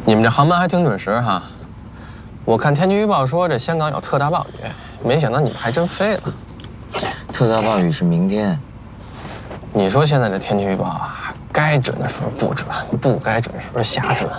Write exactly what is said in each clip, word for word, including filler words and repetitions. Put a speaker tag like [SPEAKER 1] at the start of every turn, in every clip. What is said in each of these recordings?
[SPEAKER 1] 你们这航班还挺准时哈。我看天气预报说这香港有特大暴雨，没想到你们还真飞了。
[SPEAKER 2] 特大暴雨是明天。
[SPEAKER 1] 你说现在这天气预报啊，该准的时候不准，不该准的时候瞎准。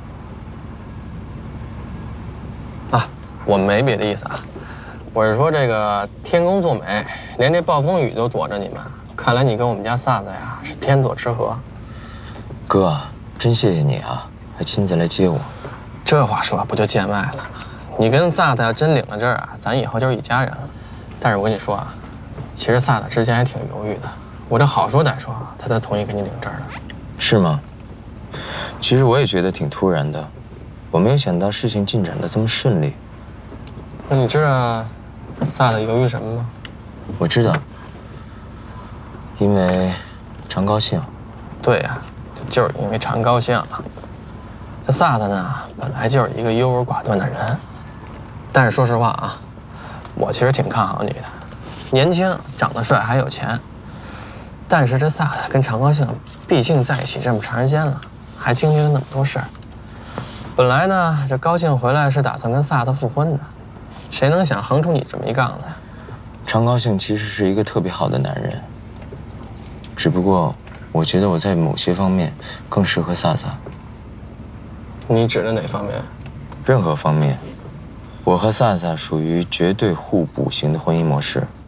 [SPEAKER 1] 啊，我没别的意思啊，我是说这个天公作美，连这暴风雨都躲着你们。看来你跟我们家飒子呀是天作之合。
[SPEAKER 2] 哥，真谢谢你啊，还亲自来接我。
[SPEAKER 1] 这话说不就见外了？你跟飒子要真领了证啊，咱以后就是一家人了。但是我跟你说啊，其实飒子之前还挺犹豫的。我这好说歹说，他才同意给你领证的。
[SPEAKER 2] 是吗？其实我也觉得挺突然的，我没有想到事情进展得这么顺利。
[SPEAKER 1] 那你知道飒子犹豫什么吗？
[SPEAKER 2] 我知道，因为常高兴。
[SPEAKER 1] 对呀、啊，就是因为常高兴。这飒子呢，本来就是一个优柔寡断的人，但是说实话啊，我其实挺看好你的，年轻，长得帅，还有钱。但是这飒子跟常高兴，毕竟在一起这么长时间了，还经历了那么多事儿。本来呢，这高兴回来是打算跟飒子复婚的，谁能想横出你这么一杠子呀？
[SPEAKER 2] 常高兴其实是一个特别好的男人，只不过我觉得我在某些方面更适合飒飒。
[SPEAKER 1] 你指的哪方面？
[SPEAKER 2] 任何方面，我和飒飒属于绝对互补型的婚姻模式。